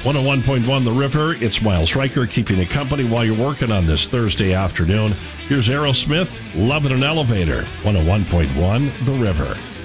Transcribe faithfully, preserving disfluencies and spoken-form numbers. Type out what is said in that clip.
one oh one point one The River. It's Miles Riker keeping you company while you're working on this Thursday afternoon. Here's Aerosmith, Love in an Elevator, one oh one point one The River.